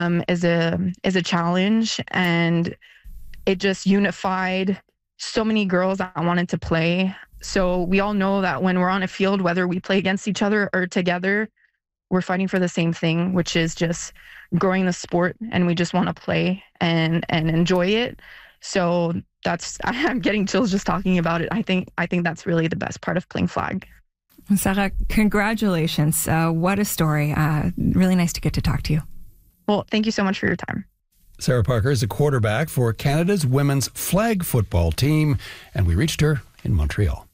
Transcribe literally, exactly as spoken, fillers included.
um, is a is a challenge, and it just unified so many girls that wanted to play. So we all know that when we're on a field, whether we play against each other or together, we're fighting for the same thing, which is just growing the sport, and we just want to play and and enjoy it. So that's I'm getting chills just talking about it. I think I think that's really the best part of playing flag. Sarah, congratulations. Uh, what a story. Uh, really nice to get to talk to you. Well, thank you so much for your time. Sarah Parker is a quarterback for Canada's women's flag football team, and we reached her in Montreal.